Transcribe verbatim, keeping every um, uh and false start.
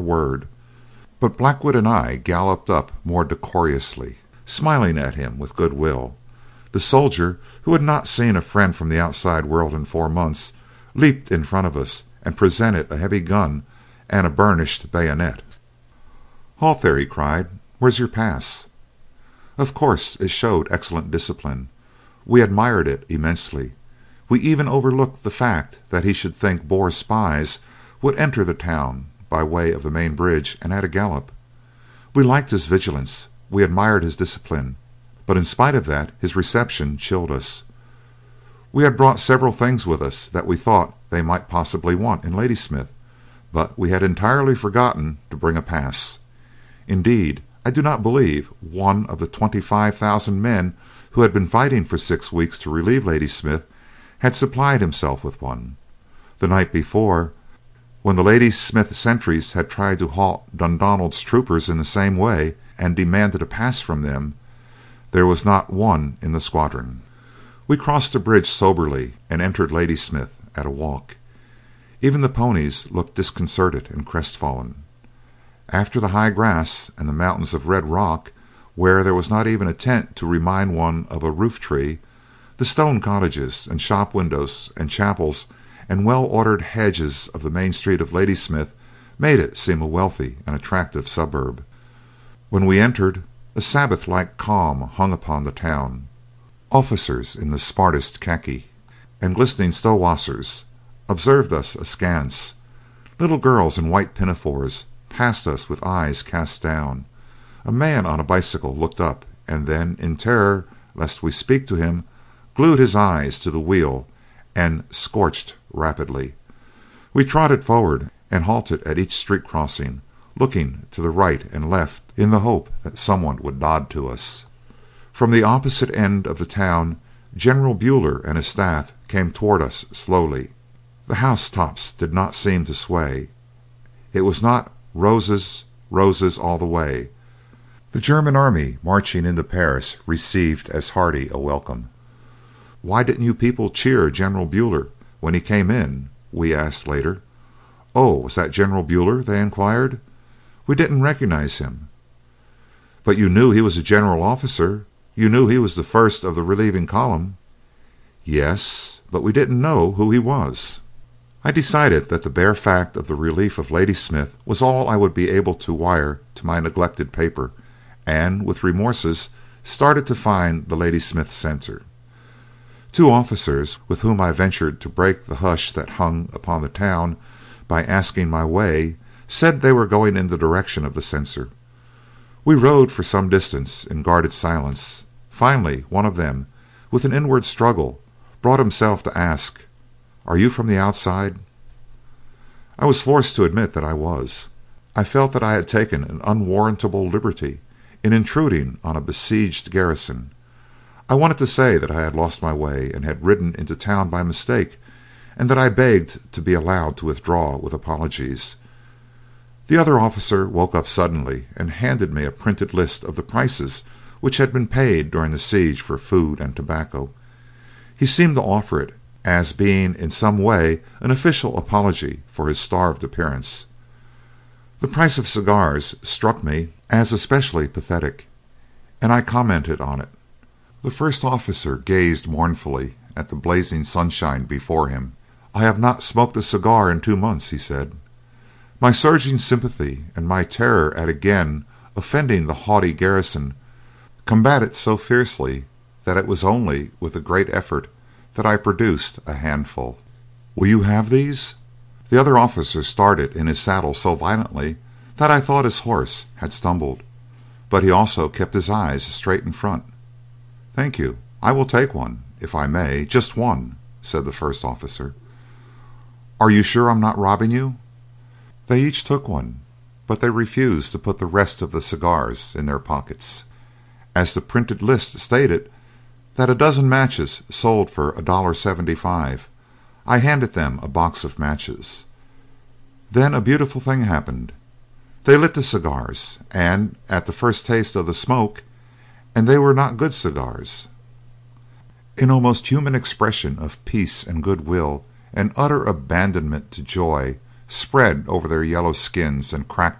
word, but Blackwood and I galloped up more decorously, smiling at him with good will. The soldier, who had not seen a friend from the outside world in four months, leaped in front of us and presented a heavy gun and a burnished bayonet. "Halt there!" he cried. "Where's your pass?" Of course it showed excellent discipline. We admired it immensely. We even overlooked the fact that he should think Boer spies would enter the town by way of the main bridge and at a gallop. We liked his vigilance, we admired his discipline, but in spite of that his reception chilled us. We had brought several things with us that we thought they might possibly want in Ladysmith, but we had entirely forgotten to bring a pass. Indeed, I do not believe one of the twenty-five thousand men who had been fighting for six weeks to relieve Ladysmith had supplied himself with one. The night before, when the Ladysmith sentries had tried to halt Dundonald's troopers in the same way and demanded a pass from them, there was not one in the squadron. We crossed the bridge soberly and entered Ladysmith at a walk. Even the ponies looked disconcerted and crestfallen. After the high grass and the mountains of red rock, where there was not even a tent to remind one of a roof tree, the stone cottages and shop windows and chapels and well-ordered hedges of the main street of Ladysmith made it seem a wealthy and attractive suburb. When we entered, a Sabbath-like calm hung upon the town. Officers in the smartest khaki and glistening Stowassers observed us askance. Little girls in white pinafores passed us with eyes cast down. A man on a bicycle looked up, and then, in terror lest we speak to him, glued his eyes to the wheel and scorched rapidly. We trotted forward and halted at each street crossing, looking to the right and left in the hope that someone would nod to us. From the opposite end of the town, General Buller and his staff came toward us slowly. The housetops did not seem to sway. It was not roses, roses all the way. The German army marching into Paris received as hearty a welcome. "Why didn't you people cheer General Buller when he came in?" we asked later. "Oh, was that General Buller?" they inquired. "We didn't recognize him." "But you knew he was a general officer? You knew he was the first of the relieving column?" "Yes, but we didn't know who he was." I decided that the bare fact of the relief of Ladysmith was all I would be able to wire to my neglected paper, and with remorses started to find the Ladysmith censor. Two officers, with whom I ventured to break the hush that hung upon the town by asking my way, said they were going in the direction of the censor. We rode for some distance in guarded silence. Finally, one of them, with an inward struggle, brought himself to ask, "Are you from the outside?" I was forced to admit that I was. I felt that I had taken an unwarrantable liberty in intruding on a besieged garrison. I wanted to say that I had lost my way and had ridden into town by mistake, and that I begged to be allowed to withdraw with apologies. The other officer woke up suddenly and handed me a printed list of the prices which had been paid during the siege for food and tobacco. He seemed to offer it as being in some way an official apology for his starved appearance. The price of cigars struck me as especially pathetic, and I commented on it. The first officer gazed mournfully at the blazing sunshine before him. "I have not smoked a cigar in two months," he said. My surging sympathy and my terror at again offending the haughty garrison combated so fiercely that it was only with a great effort that I produced a handful. "Will you have these?" The other officer started in his saddle so violently that I thought his horse had stumbled, but he also kept his eyes straight in front. "Thank you, I will take one, if I may, just one," said the first officer. "Are you sure I'm not robbing you?" They each took one, but they refused to put the rest of the cigars in their pockets. As the printed list stated that a dozen matches sold for a dollar seventy-five, I handed them a box of matches. Then a beautiful thing happened. They lit the cigars, and at the first taste of the smoke, and they were not good cigars. An almost human expression of peace and goodwill and utter abandonment to joy spread over their yellow skins and cracked